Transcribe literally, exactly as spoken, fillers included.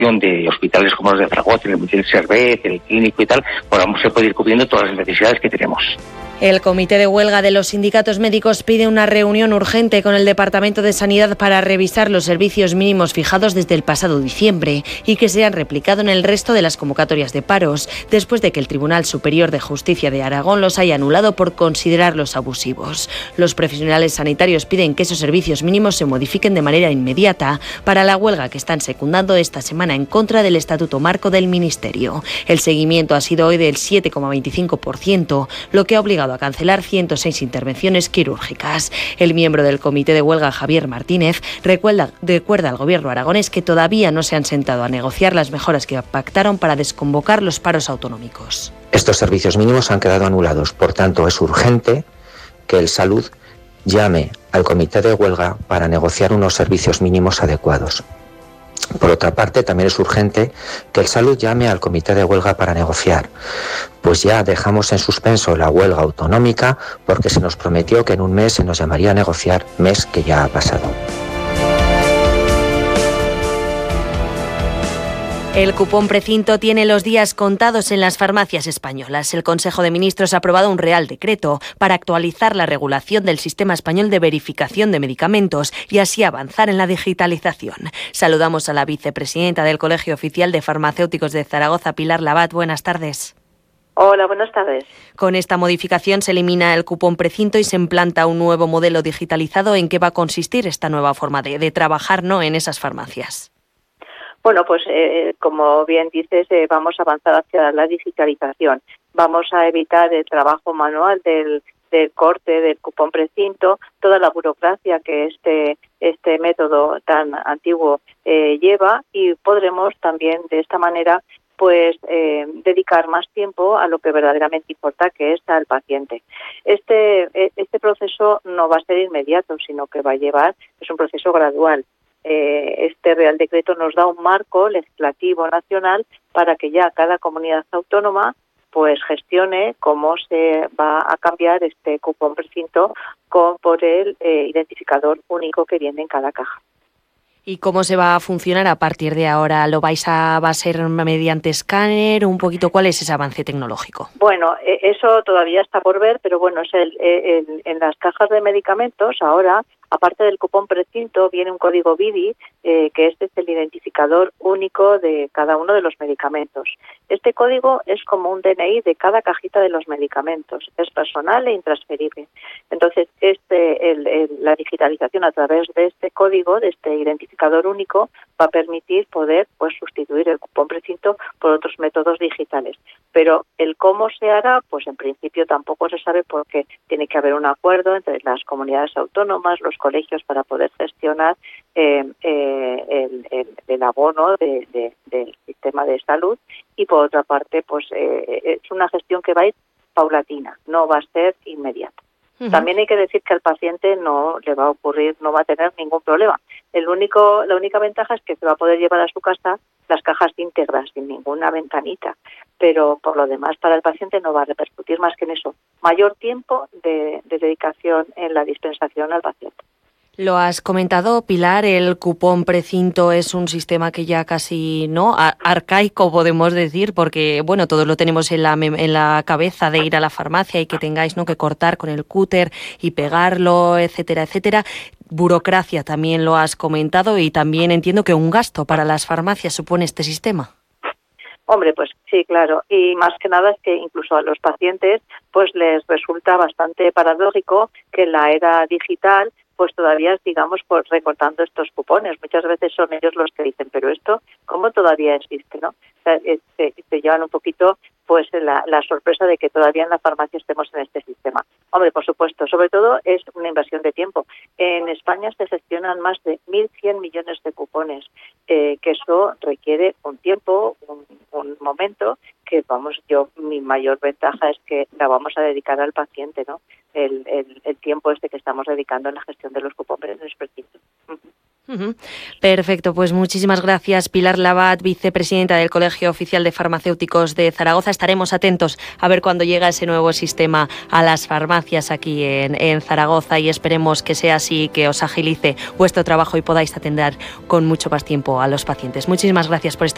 financiación de hospitales como los de Zaragoza, el Hospital Servet, el Clínico y tal, podamos poder ir cubriendo todas las necesidades que tenemos. El Comité de Huelga de los Sindicatos Médicos pide una reunión urgente con el Departamento de Sanidad para revisar los servicios mínimos fijados desde el pasado diciembre y que se han replicado en el resto de las convocatorias de paros, después de que el Tribunal Superior de Justicia de Aragón los haya anulado por considerarlos abusivos. Los profesionales sanitarios piden que esos servicios mínimos se modifiquen de manera inmediata para la huelga que están secundando esta semana en contra del Estatuto Marco del Ministerio. El seguimiento ha sido hoy del siete coma veinticinco por ciento, lo que ha obligado a cancelar ciento seis intervenciones quirúrgicas. El miembro del Comité de Huelga, Javier Martínez, recuerda, recuerda al Gobierno aragonés que todavía no se han sentado a negociar las mejoras que pactaron para desconvocar los paros autonómicos. Estos servicios mínimos han quedado anulados, por tanto es urgente que el Salud llame al Comité de Huelga para negociar unos servicios mínimos adecuados. Por otra parte, también es urgente que el Salud llame al Comité de Huelga para negociar, pues ya dejamos en suspenso la huelga autonómica porque se nos prometió que en un mes se nos llamaría a negociar, mes que ya ha pasado. El cupón precinto tiene los días contados en las farmacias españolas. El Consejo de Ministros ha aprobado un Real Decreto para actualizar la regulación del Sistema Español de Verificación de Medicamentos y así avanzar en la digitalización. Saludamos a la vicepresidenta del Colegio Oficial de Farmacéuticos de Zaragoza, Pilar Labat. Buenas tardes. Hola, buenas tardes. Con esta modificación se elimina el cupón precinto y se implanta un nuevo modelo digitalizado. ¿En qué va a consistir esta nueva forma de, de trabajar, ¿no?, en esas farmacias? Bueno, pues eh, como bien dices, eh, vamos a avanzar hacia la digitalización. Vamos a evitar el trabajo manual del, del corte del cupón precinto, toda la burocracia que este este método tan antiguo eh, lleva, y podremos también de esta manera pues eh, dedicar más tiempo a lo que verdaderamente importa, que es al paciente. Este este proceso no va a ser inmediato, sino que va a llevar, es un proceso gradual. Eh, este Real Decreto nos da un marco legislativo nacional para que ya cada comunidad autónoma pues gestione cómo se va a cambiar este cupón precinto con, por el eh, identificador único que viene en cada caja. ¿Y cómo se va a funcionar a partir de ahora? ¿Lo vais a, va a ser mediante escáner? Un poquito, ¿cuál es ese avance tecnológico? Bueno, eh, eso todavía está por ver, pero bueno, es el, el, en las cajas de medicamentos ahora, aparte del cupón precinto, viene un código B I D I, eh, que este es el identificador único de cada uno de los medicamentos. Este código es como un D N I de cada cajita de los medicamentos, es personal e intransferible. Entonces, este, el, el, la digitalización a través de este código, de este identificador único, va a permitir poder pues sustituir el cupón precinto por otros métodos digitales. Pero el cómo se hará, pues en principio tampoco se sabe, porque tiene que haber un acuerdo entre las comunidades autónomas, los colegios, para poder gestionar eh, eh, el, el, el abono de, de, del sistema de salud, y por otra parte pues eh, es una gestión que va a ir paulatina, no va a ser inmediata. Uh-huh. También hay que decir que al paciente no le va a ocurrir, no va a tener ningún problema. El único, la única ventaja es que se va a poder llevar a su casa las cajas íntegras, sin ninguna ventanita, pero por lo demás para el paciente no va a repercutir más que en eso, mayor tiempo de, de dedicación en la dispensación al paciente. Lo has comentado, Pilar, el cupón precinto es un sistema que ya casi no arcaico, podemos decir, porque bueno, todos lo tenemos en la en la cabeza de ir a la farmacia y que tengáis no que cortar con el cúter y pegarlo, etcétera, etcétera. Burocracia también lo has comentado, y también entiendo que un gasto para las farmacias supone este sistema. Hombre, pues sí, claro, y más que nada es que incluso a los pacientes pues les resulta bastante paradójico que en la era digital pues todavía sigamos pues, recortando estos cupones. Muchas veces son ellos los que dicen, pero esto, ¿cómo todavía existe, no? O sea, se, se llevan un poquito pues la, la sorpresa de que todavía en la farmacia estemos en este sistema. Hombre, por supuesto, sobre todo es una inversión de tiempo. En España se gestionan más de mil cien millones de cupones, eh, que eso requiere un tiempo, un, un momento, que vamos, yo, mi mayor ventaja es que la vamos a dedicar al paciente, ¿no? El, el, el tiempo este que estamos dedicando en la gestión de los cupones es preciso. Uh-huh. Uh-huh. Perfecto, pues muchísimas gracias, Pilar Labat, vicepresidenta del Colegio Oficial de Farmacéuticos de Zaragoza. Estaremos atentos a ver cuándo llega ese nuevo sistema a las farmacias aquí en, en Zaragoza, y esperemos que sea así, que os agilice vuestro trabajo y podáis atender con mucho más tiempo a los pacientes. Muchísimas gracias por estar